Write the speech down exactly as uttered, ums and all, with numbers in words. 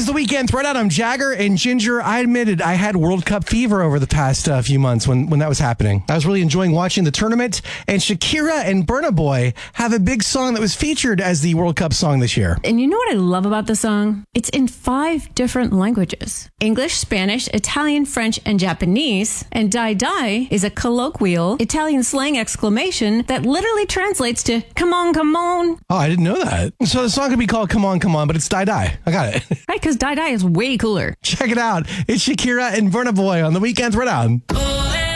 The Weekend Throwdown. I'm Jagger and Ginger. I admitted I had World Cup fever over the past uh, few months when, when that was happening. I was really enjoying watching the tournament, and Shakira and Burna Boy have a big song that was featured as the World Cup song this year. And you know what I love about the song? It's in five different languages: English, Spanish, Italian, French, and Japanese. And Die Die is a colloquial Italian slang exclamation that literally translates to "come on, come on." Oh, I didn't know that. So the song could be called Come On, Come On, but it's Die Die. I got it. Right, because Die Die is way cooler. Check it out. It's Shakira and Burna Boy on The Weekend Throwdown.